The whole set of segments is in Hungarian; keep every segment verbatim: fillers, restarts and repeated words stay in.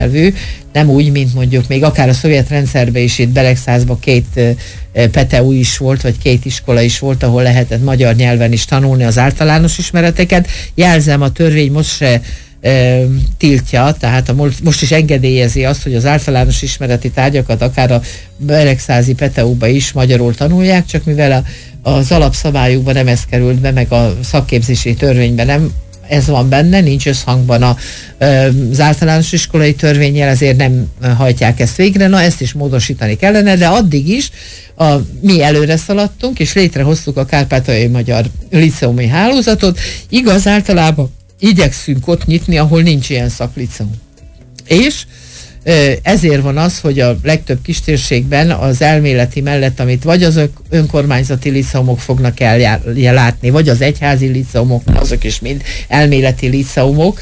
nyelvű, nem úgy, mint mondjuk még akár a szovjet rendszerben is, itt Beregszázban két Peteu is volt, vagy két iskola is volt, ahol lehetett magyar nyelven is tanulni az általános ismereteket. Jelzem, a törvény most se e, tiltja, tehát a most, most is engedélyezi azt, hogy az általános ismereti tárgyakat akár a beregszázi Peteuba is magyarul tanulják, csak mivel a, az alapszabályukban nem ez került be, meg a szakképzési törvényben nem ez van benne, nincs összhangban a, az általános iskolai törvénnyel, ezért nem hajtják ezt végre. Na, ezt is módosítani kellene, de addig is a, mi előre szaladtunk, és létrehoztuk a Kárpátaljai Magyar Liceumi Hálózatot. Igaz, általában igyekszünk ott nyitni, ahol nincs ilyen szakliceum. És ezért van az, hogy a legtöbb kistérségben az elméleti mellett, amit vagy az önkormányzati liceumok fognak ellátni, vagy az egyházi liceumok, azok is mind elméleti liceumok,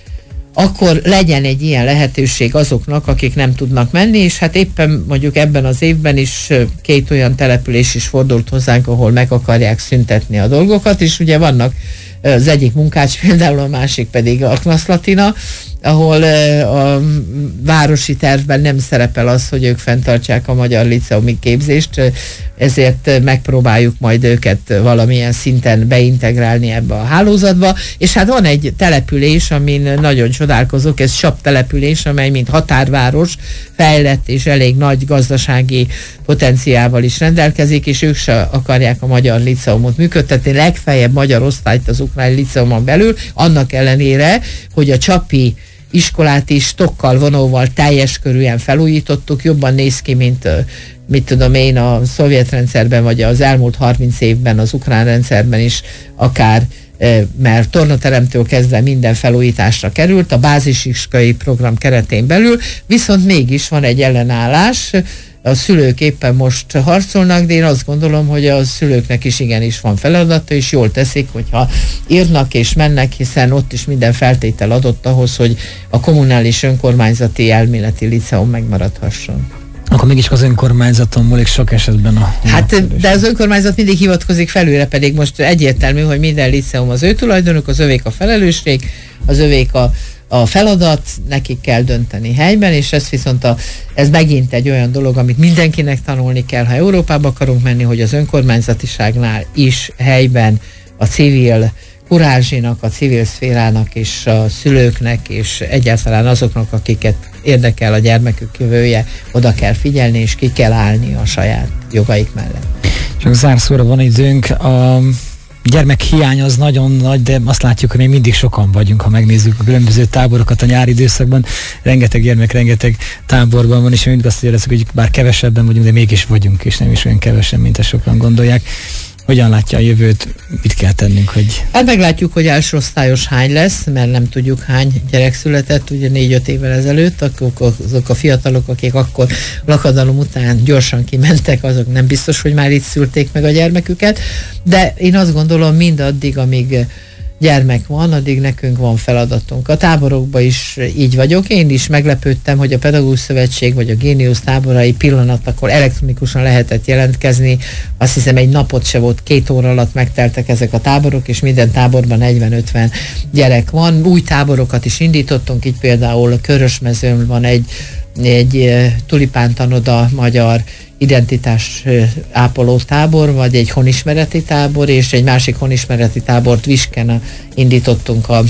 akkor legyen egy ilyen lehetőség azoknak, akik nem tudnak menni, és hát éppen mondjuk ebben az évben is két olyan település is fordult hozzánk, ahol meg akarják szüntetni a dolgokat, és ugye vannak az egyik Munkács például, a másik pedig a Knaszlatina, ahol a városi tervben nem szerepel az, hogy ők fenntartsák a magyar liceumi képzést, ezért megpróbáljuk majd őket valamilyen szinten beintegrálni ebbe a hálózatba, és hát van egy település, amin nagyon csodálkozok, ez Sap település, amely mint határváros fejlett és elég nagy gazdasági potenciával is rendelkezik, és ők se akarják a magyar liceumot működtetni, legfeljebb magyar osztályt az ukrán liceumon belül, annak ellenére, hogy a csapi iskolát is stokkal, vonóval teljes körűen felújítottuk, jobban néz ki, mint mit tudom én, a szovjet rendszerben, vagy az elmúlt harminc évben az ukrán rendszerben is akár, mert tornateremtől kezdve minden felújításra került a bázisiskolai program keretén belül, viszont mégis van egy ellenállás, a szülők éppen most harcolnak, de én azt gondolom, hogy a szülőknek is igenis van feladata, és jól teszik, hogyha írnak és mennek, hiszen ott is minden feltétel adott ahhoz, hogy a kommunális önkormányzati elméleti liceum megmaradhasson. Akkor mégis az önkormányzaton múlik sok esetben a... Hát, de az önkormányzat mindig hivatkozik felülre, pedig most egyértelmű, hogy minden liceum az ő tulajdonuk, az övék a felelősség, az övék a a feladat, nekik kell dönteni helyben, és ez viszont a, ez megint egy olyan dolog, amit mindenkinek tanulni kell, ha Európába akarunk menni, hogy az önkormányzatiságnál is helyben a civil kurázsinak, a civil szférának és a szülőknek és egyáltalán azoknak, akiket érdekel a gyermekük jövője, oda kell figyelni és ki kell állni a saját jogaik mellett. Csak zárszóra van időnk. A gyermekhiány az nagyon nagy, de azt látjuk, hogy még mindig sokan vagyunk, ha megnézzük a különböző táborokat a nyári időszakban. Rengeteg gyermek, rengeteg táborban van, és mindig azt érezzük, hogy bár kevesebben vagyunk, de mégis vagyunk, és nem is olyan kevesen, mint ezt sokan gondolják. Hogyan látja a jövőt? Mit kell tennünk, hogy... Hát meglátjuk, hogy első osztályos hány lesz, mert nem tudjuk hány gyerek született, ugye négy-öt évvel ezelőtt, azok, azok a fiatalok, akik akkor lakadalom után gyorsan kimentek, azok nem biztos, hogy már itt szülték meg a gyermeküket, de én azt gondolom, mindaddig, amíg gyermek van, addig nekünk van feladatunk. A táborokban is így vagyok. Én is meglepődtem, hogy a Pedagógus Szövetség vagy a Géniusz táborai pillanat, akkor elektronikusan lehetett jelentkezni. Azt hiszem, egy napot se volt, két óra alatt megteltek ezek a táborok, és minden táborban negyven-ötven gyerek van. Új táborokat is indítottunk, így például a Körösmezőn van egy, egy tulipántanoda magyar identitás ápoló tábor, vagy egy honismereti tábor, és egy másik honismereti tábort Visken indítottunk a,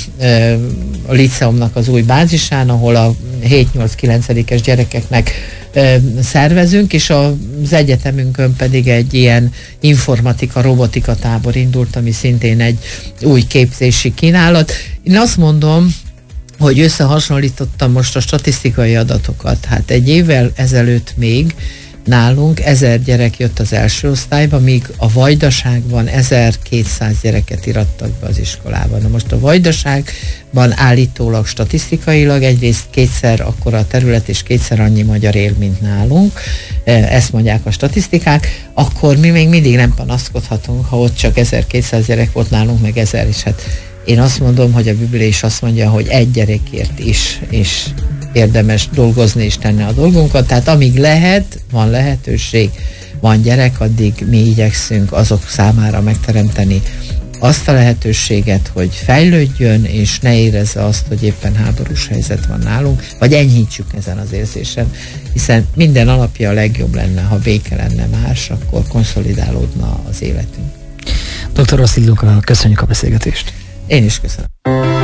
a liceumnak az új bázisán, ahol a hét-nyolc-kilencedikes gyerekeknek szervezünk, és az egyetemünkön pedig egy ilyen informatika, robotika tábor indult, ami szintén egy új képzési kínálat. Én azt mondom, hogy összehasonlítottam most a statisztikai adatokat. Hát egy évvel ezelőtt még nálunk ezer gyerek jött az első osztályba, míg a Vajdaságban ezerkétszáz gyereket irattak be az iskolában. Na most a Vajdaságban állítólag statisztikailag egyrészt kétszer akkora a terület és kétszer annyi magyar él, mint nálunk, ezt mondják a statisztikák, akkor mi még mindig nem panaszkodhatunk, ha ott csak ezerkétszáz gyerek volt, nálunk meg ezer, és hát én azt mondom, hogy a Biblia is azt mondja, hogy egy gyerekért is, és érdemes dolgozni és tenni a dolgunkat, tehát amíg lehet, van lehetőség, van gyerek, addig mi igyekszünk azok számára megteremteni azt a lehetőséget, hogy fejlődjön, és ne érezze azt, hogy éppen háborús helyzet van nálunk, vagy enyhítsük ezen az érzésen, hiszen minden alapja a legjobb lenne, ha béke lenne más, akkor konszolidálódna az életünk. doktor Vasszily Lukának köszönjük a beszélgetést. Én is köszönöm.